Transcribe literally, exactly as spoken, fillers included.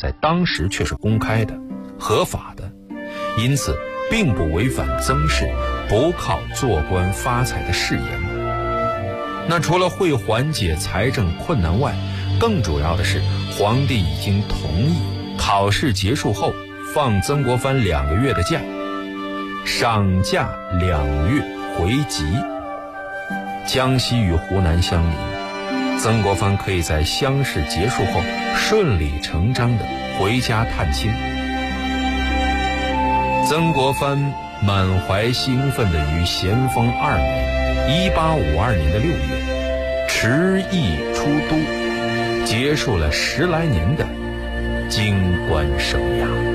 在当时却是公开的、合法的，因此并不违反曾氏不靠做官发财的誓言。那除了会缓解财政困难外，更主要的是皇帝已经同意考试结束后放曾国藩两个月的假，赏假两月回籍。江西与湖南相邻，曾国藩可以在乡试结束后顺理成章地回家探亲。曾国藩满怀兴奋地于咸丰二年一八五二年的六月持意出都，结束了十来年的京官生涯。